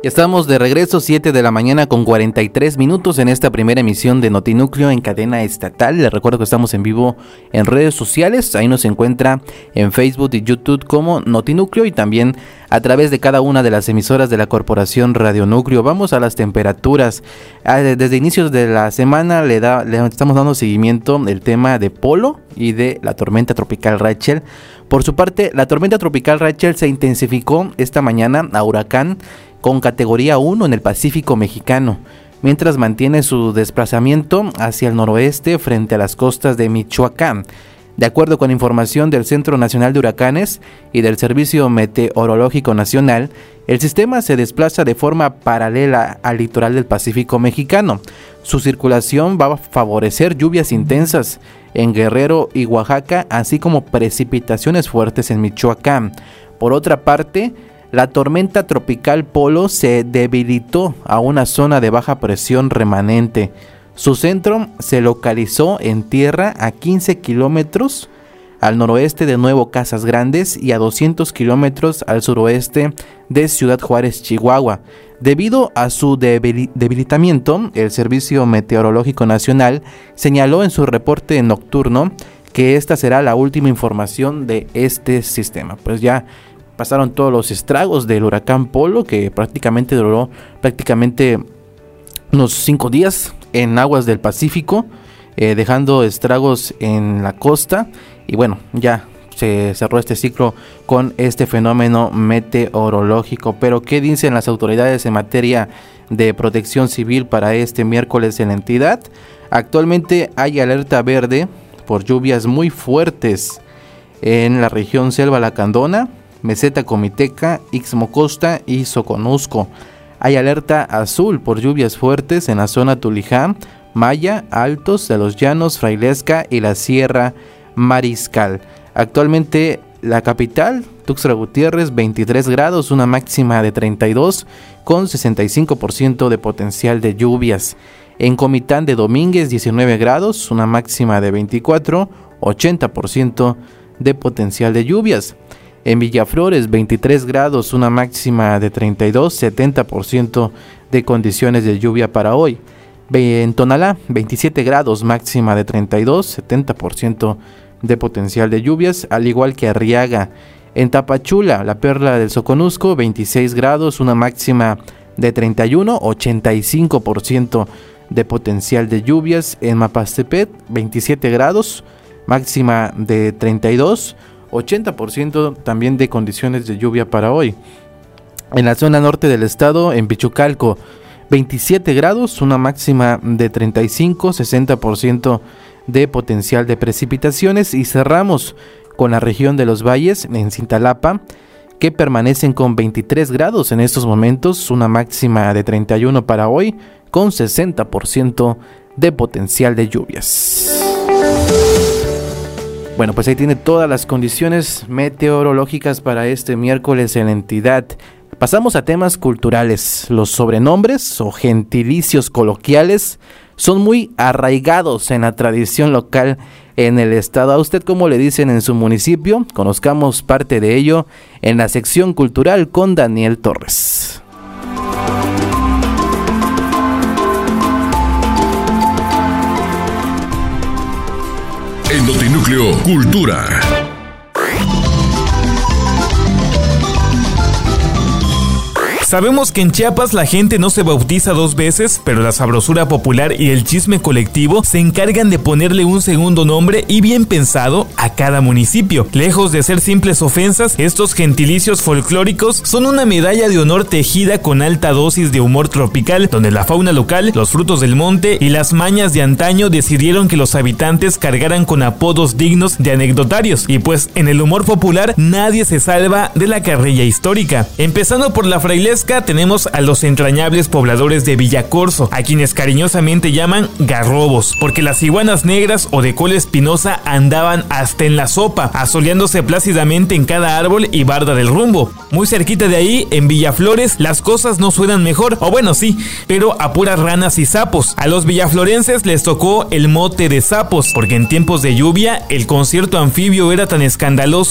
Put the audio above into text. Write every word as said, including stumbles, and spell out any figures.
Ya estamos de regreso, siete de la mañana con cuarenta y tres minutos en esta primera emisión de Notinúcleo en cadena estatal. Les recuerdo que estamos en vivo en redes sociales, ahí nos encuentra en Facebook y YouTube como Notinúcleo y también a través de cada una de las emisoras de la Corporación Radio Núcleo. Vamos a las temperaturas. Desde inicios de la semana le, da, le estamos dando seguimiento el tema de Polo y de la tormenta tropical Rachel. Por su parte, la tormenta tropical Rachel se intensificó esta mañana a huracán con categoría uno en el Pacífico mexicano, mientras mantiene su desplazamiento hacia el noroeste frente a las costas de Michoacán. De acuerdo con información del Centro Nacional de Huracanes y del Servicio Meteorológico Nacional, el sistema se desplaza de forma paralela al litoral del Pacífico mexicano. Su circulación va a favorecer lluvias intensas en Guerrero y Oaxaca, así como precipitaciones fuertes en Michoacán. Por otra parte, la tormenta tropical Polo se debilitó a una zona de baja presión remanente. Su centro se localizó en tierra a quince kilómetros al noroeste de Nuevo Casas Grandes y a doscientos kilómetros al suroeste de Ciudad Juárez, Chihuahua. Debido a su debil- debilitamiento, el Servicio Meteorológico Nacional señaló en su reporte nocturno que esta será la última información de este sistema. Pues ya pasaron todos los estragos del huracán Polo, que prácticamente duró prácticamente unos cinco días en aguas del Pacífico, eh, dejando estragos en la costa. Y bueno, ya se cerró este ciclo con este fenómeno meteorológico. Pero ¿qué dicen las autoridades en materia de protección civil para este miércoles en la entidad? Actualmente hay alerta verde por lluvias muy fuertes en la región Selva Lacandona, Meseta Comiteca, Ixmocosta y Soconusco. Hay alerta azul por lluvias fuertes en la zona Tuliján, Maya, Altos de los Llanos, Frailesca y la Sierra Mariscal. Actualmente la capital, Tuxtla Gutiérrez, veintitrés grados, una máxima de treinta y dos con sesenta y cinco por ciento de potencial de lluvias. En Comitán de Domínguez, diecinueve grados, una máxima de veinticuatro, ochenta por ciento de potencial de lluvias. En Villaflores, veintitrés grados, una máxima de treinta y dos, setenta por ciento de condiciones de lluvia para hoy. En Tonalá, veintisiete grados, máxima de treinta y dos, setenta por ciento de potencial de lluvias, al igual que Arriaga. En Tapachula, la perla del Soconusco, veintiséis grados, una máxima de treinta y uno, ochenta y cinco por ciento de potencial de lluvias. En Mapastepet, veintisiete grados, máxima de treinta y dos, ochenta por ciento también de condiciones de lluvia para hoy. En la zona norte del estado, en Pichucalco, veintisiete grados, una máxima de treinta y cinco, sesenta por ciento de potencial de precipitaciones. Y cerramos con la región de los valles, en Cintalapa, que permanecen con veintitrés grados en estos momentos, una máxima de treinta y uno para hoy, con sesenta por ciento de potencial de lluvias. Bueno, pues ahí tiene todas las condiciones meteorológicas para este miércoles en la entidad. Pasamos a temas culturales. Los sobrenombres o gentilicios coloquiales son muy arraigados en la tradición local en el estado. ¿A usted cómo le dicen en su municipio? Conozcamos parte de ello en la sección cultural con Daniel Torres. En Notinúcleo Cultura. Sabemos que en Chiapas la gente no se bautiza dos veces, pero la sabrosura popular y el chisme colectivo se encargan de ponerle un segundo nombre y bien pensado a cada municipio. Lejos de ser simples ofensas, estos gentilicios folclóricos son una medalla de honor tejida con alta dosis de humor tropical, donde la fauna local, los frutos del monte y las mañas de antaño decidieron que los habitantes cargaran con apodos dignos de anecdotarios. Y pues en el humor popular nadie se salva de la carrilla histórica. Empezando por la Frailesca, tenemos a los entrañables pobladores de Villacorso, a quienes cariñosamente llaman garrobos, porque las iguanas negras o de cola espinosa andaban hasta en la sopa, asoleándose plácidamente en cada árbol y barda del rumbo. Muy cerquita de ahí, en Villaflores, las cosas no suenan mejor, o bueno sí, pero a puras ranas y sapos. A los villaflorenses les tocó el mote de sapos, porque en tiempos de lluvia el concierto anfibio era tan escandaloso